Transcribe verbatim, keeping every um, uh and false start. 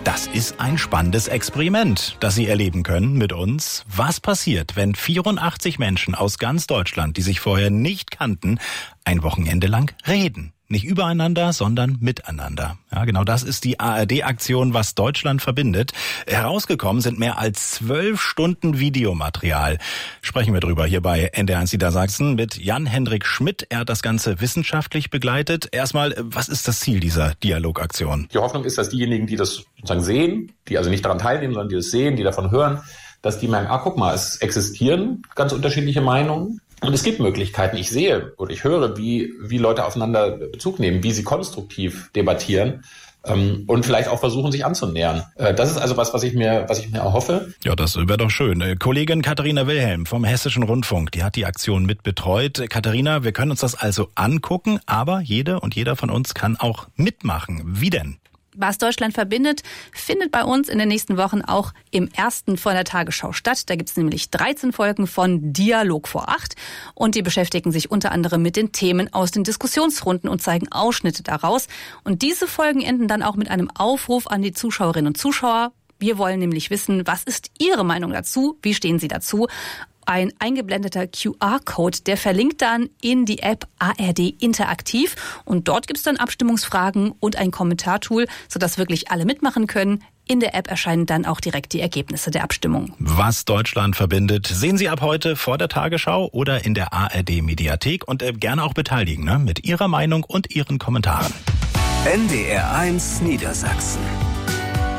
Das ist ein spannendes Experiment, das Sie erleben können mit uns. Was passiert, wenn vierundachtzig Menschen aus ganz Deutschland, die sich vorher nicht kannten, ein Wochenende lang reden? Nicht übereinander, sondern miteinander. Ja, genau das ist die A R D-Aktion, was Deutschland verbindet. Herausgekommen sind mehr als zwölf Stunden Videomaterial. Sprechen wir drüber hier bei N D R eins Niedersachsen mit Jan-Hendrik Schmidt. Er hat das Ganze wissenschaftlich begleitet. Erstmal, was ist das Ziel dieser Dialogaktion? Die Hoffnung ist, dass diejenigen, die das sozusagen sehen, die also nicht daran teilnehmen, sondern die das sehen, die davon hören, dass die merken, ah, guck mal, es existieren ganz unterschiedliche Meinungen. Und es gibt Möglichkeiten. Ich sehe oder ich höre, wie, wie Leute aufeinander Bezug nehmen, wie sie konstruktiv debattieren ähm, und vielleicht auch versuchen, sich anzunähern. Äh, das ist also was, was ich mir, was ich mir erhoffe. Ja, das wäre doch schön. Äh, Kollegin Katharina Wilhelm vom Hessischen Rundfunk, die hat die Aktion mitbetreut. Katharina, wir können uns das also angucken, aber jede und jeder von uns kann auch mitmachen. Wie denn? Was Deutschland verbindet, findet bei uns in den nächsten Wochen auch im ersten von der Tagesschau statt. Da gibt es nämlich dreizehn Folgen von Dialog vor acht und die beschäftigen sich unter anderem mit den Themen aus den Diskussionsrunden und zeigen Ausschnitte daraus. Und diese Folgen enden dann auch mit einem Aufruf an die Zuschauerinnen und Zuschauer. Wir wollen nämlich wissen, was ist Ihre Meinung dazu? Wie stehen Sie dazu? Ein eingeblendeter Q R-Code, der verlinkt dann in die App A R D Interaktiv. Und dort gibt es dann Abstimmungsfragen und ein Kommentartool, sodass wirklich alle mitmachen können. In der App erscheinen dann auch direkt die Ergebnisse der Abstimmung. Was Deutschland verbindet, sehen Sie ab heute vor der Tagesschau oder in der A R D-Mediathek. Und äh, gerne auch beteiligen, ne? Mit Ihrer Meinung und Ihren Kommentaren. N D R eins Niedersachsen.